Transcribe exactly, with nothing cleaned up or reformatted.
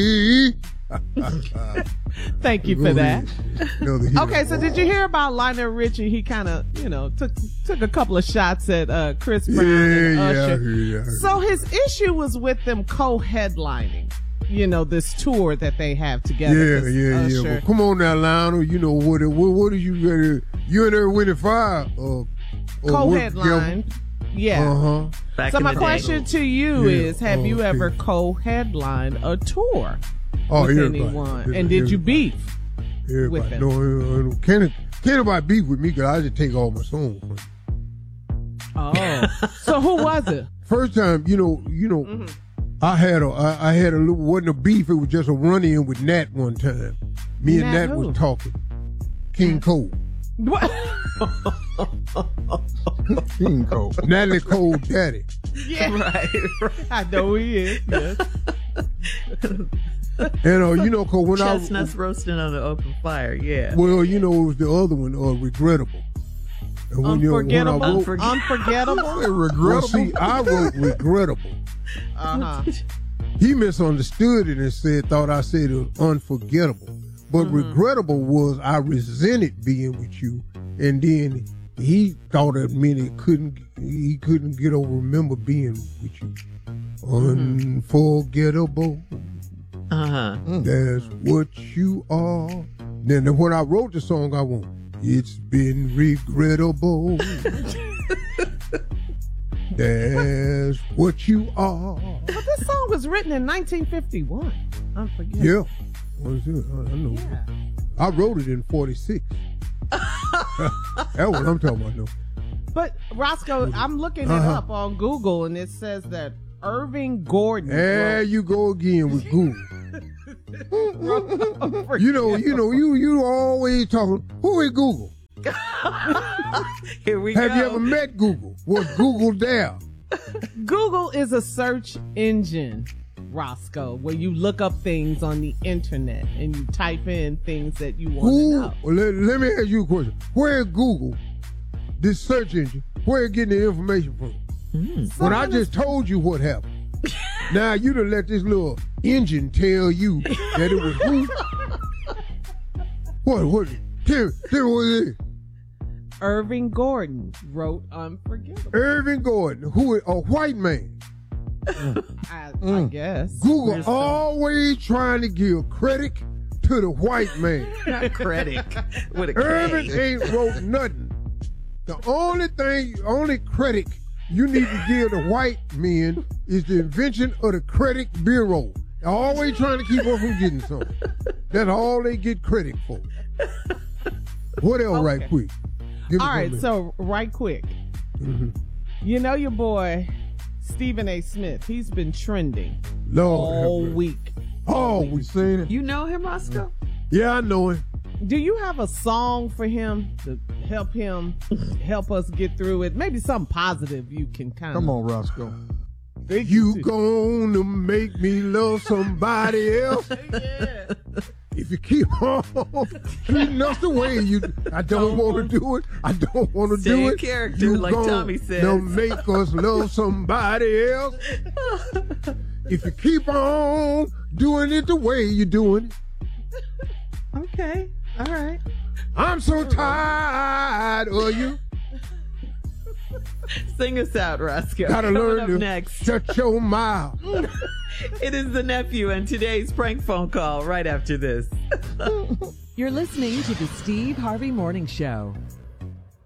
Thank you for that. Okay, so did you hear about Lionel Richie? He kind of, you know, took took a couple of shots at uh, Chris Brown and Usher. Yeah, yeah. So his issue was with them co-headlining, you know, this tour that they have together. Yeah, yeah, Usher. yeah. Well, come on now, Lionel. You know what? What, what are you ready? You and her winning fire? Uh, co-headline. Yeah. Uh Back so in my the question day. to you Yeah, is: Have you okay. ever co-headlined a tour Oh, with everybody. anyone? And did you beef Everybody. with them? No, uh, uh, can't can't nobody beef with me because I just take all my songs from them. Oh, so who was it? First time, you know, you know, Mm-hmm. I had a, I, I had a little, wasn't a beef. It was just a run-in with Nat one time. Me and Nat Nat who? was talking. King Cole. What? King Cole. Natalie Cole daddy. Yeah, Right, right. I know who he is. Yes. And uh, you know, cause when Chestnuts roasting on the open fire, yeah. I, well, you know, it was the other one, uh, Regrettable. And when, you know, when I Unforgettable. wrote, Unforgettable. well, see, I wrote Regrettable. Uh-huh. He misunderstood it and said, thought I said it was unforgettable. But Mm-hmm. regrettable was I resented being with you, and then he thought it meant it couldn't. He couldn't get over remember being with you. Mm-hmm. Unforgettable. Uh-huh. That's what you are. Then when I wrote the song, I went, it's been regrettable. That's what you are. But this song was written in nineteen fifty-one. Unforgettable. Yeah. What is it? I, I know. Yeah. I wrote it in forty-six. That's what I'm talking about, though. But Roscoe, I'm looking it Uh-huh. up on Google, and it says that Irving Gordon. There wrote- you go again with Google. You know, you know, you you always talking. Who is Google? Here we Have go. you ever met Google? Was Google there? Google is a search engine, Roscoe, where you look up things on the internet and you type in things that you want to Who? know. Well, let, let me ask you a question. Where is Google, this search engine, where it getting the information from? When I just told you what happened. Now you done let this little engine tell you that it was who? What? What? Tell, tell me what it is. Irving Gordon wrote Unforgettable. Irving Gordon, who is a white man. I, I guess. Google There's some- always trying to give credit to the white man. Not credit with a Irving K. ain't wrote nothing. The only thing, only credit you need to give the white men is the invention of the credit bureau. They're always trying to keep us from getting something. That's all they get credit for. What else, right Okay. quick? Give me All right, something. so right quick. You know your boy, Stephen A. Smith, he's been trending Lord have all mercy. week. Oh, we seen it. You know him, Roscoe? Yeah, I know him. Do you have a song for him to help him, help us get through it? Maybe something positive you can kind of. Come on, Roscoe. You gonna make me love somebody else? Yeah. If you keep on treating us the way you, I don't want to do it. I don't want to Stay do in it. character, You like gon' Tommy says. Don't make us love somebody else. If you keep on doing it the way you're doing it, Okay. All right. I'm so tired of you. Sing us out, Roscoe. Gotta Coming learn up to next. shut your mouth. It is the nephew and today's prank phone call right after this. You're listening to the Steve Harvey Morning Show.